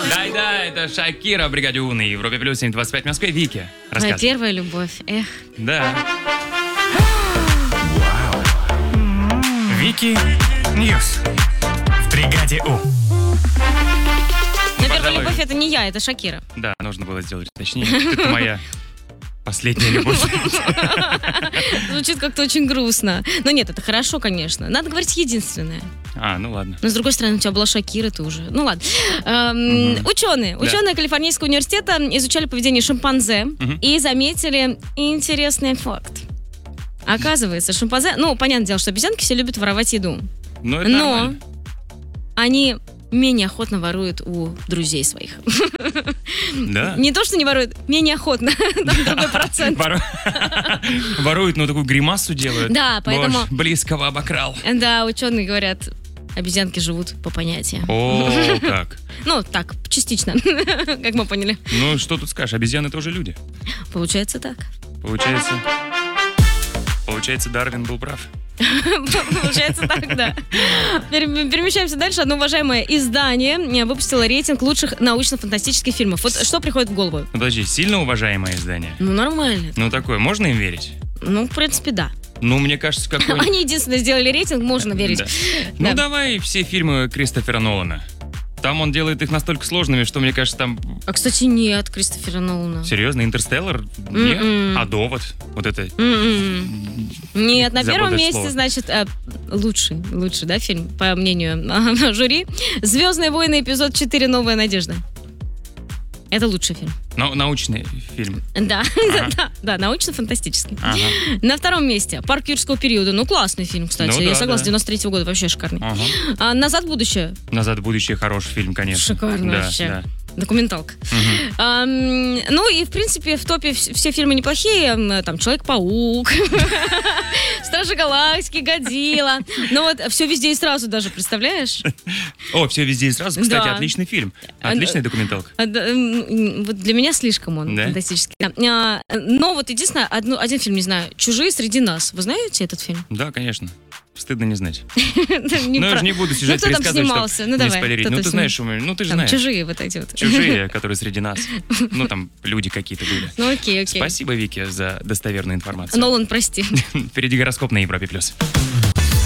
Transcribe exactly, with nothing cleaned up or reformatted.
Да-да, это Шакира в бригаде У на Европе плюс семь двадцать пять в Москве. Вики, Моя рассказывай. первая любовь. Эх. Да. Вики Ньюс в бригаде У. Но первая Пожалуй. любовь это не я, это Шакира. Да, нужно было сделать точнее. Это моя последняя любовь. Звучит как-то очень грустно. Но нет, это хорошо, конечно. Надо говорить единственное. А, ну ладно. Но с другой стороны, у тебя была Шакира, ты уже. Ну ладно. Эм, Мгм. Ученые. Да. Ученые Калифорнийского университета изучали поведение шимпанзе Мгм. и заметили интересный факт. Оказывается, шимпанзе... Ну, понятное дело, что обезьянки все любят воровать еду. Ну, это Но нормально. они менее охотно воруют у друзей своих. Да. Не то, что не воруют, менее охотно. Там другой процент. Вору- Воруют, но такую гримасу делают. Да, поэтому... Боже, близкого обокрал. Да, ученые говорят, обезьянки живут по понятиям. О, как. Ну, так, частично, как мы поняли. Ну, что тут скажешь, обезьяны тоже люди. Получается так. Получается... Получается, Дарвин был прав. Получается так, да. Пере- Перемещаемся дальше. Одно уважаемое издание выпустило рейтинг лучших научно-фантастических фильмов. Вот что приходит в голову? Ну, подожди, сильно уважаемое издание? Ну, нормально. Ну, такое, можно им верить? Ну, в принципе, да. Ну, мне кажется, какой... Они единственное сделали рейтинг, можно верить. Да. Ну, Да. давай все фильмы Кристофера Нолана. Там он делает их настолько сложными, что, мне кажется, там... А, кстати, нет Кристофера Нолана. Серьезно, Интерстеллар? Нет? М-м. А Довод? Вот это... М-м. Нет, на Забыл первом даже месте, слово. значит, э, лучший, лучший, да, фильм, по мнению э, жюри. «Звездные войны», эпизод четыре «Новая надежда». Это лучший фильм. Ну, научный фильм. Да, Ага. да, да, научно-фантастический. Ага. На втором месте «Парк юрского периода». Ну, классный фильм, кстати. Ну Я да, согласна, да. девяносто третьего года, вообще шикарный. Ага. А, «Назад в будущее». «Назад в будущее» хороший фильм, конечно. Шикарно Да, вообще. да. Документалка. Мгм. Ам, ну и, в принципе, в топе вс- все фильмы неплохие. М, Там «Человек-паук», «Стражи Галактики», «Годзилла». Ну вот все везде и сразу даже, представляешь? О, все везде и сразу. Кстати, Да. отличный фильм. А, Отличная документалка. А, да, м, Вот для меня слишком он Да? фантастический. Да. А, Но вот единственное, одну- один фильм, не знаю, «Чужие среди нас». Вы знаете этот фильм? Да, конечно. Стыдно не знать. Не Но я про- же не буду сюжет Ну, кто там пересказывать, снимался? чтобы Ну, не давай, спойлерить. кто Ну, там ты знаешь, мы- ну, ты же Там знаешь. «Чужие» вот эти вот. Чужие, которые среди нас. Ну, там люди какие-то были. Ну окей, окей. Спасибо, Вики, за достоверную информацию. Нолан, прости. Впереди гороскоп на Европе+. плюс.